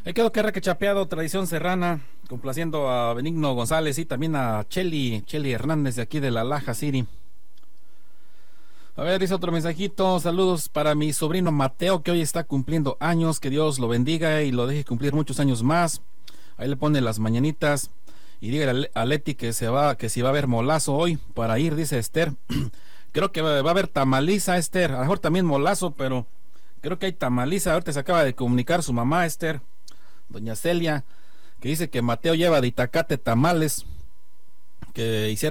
Ahí quedó que chapeado, tradición serrana, complaciendo a Benigno González y también a Cheli Hernández de aquí de la Laja City. A ver, dice otro mensajito, saludos para mi sobrino Mateo, que hoy está cumpliendo años, que Dios lo bendiga y lo deje cumplir muchos años más. Ahí le pone las mañanitas y dígale a Leti que que si va a haber molazo hoy para ir, dice Esther. Creo que va a haber tamaliza, Esther, a lo mejor también molazo, pero creo que hay tamaliza. Ahorita se acaba de comunicar su mamá, Esther, doña Celia, que dice que Mateo lleva de Itacate tamales que hicieron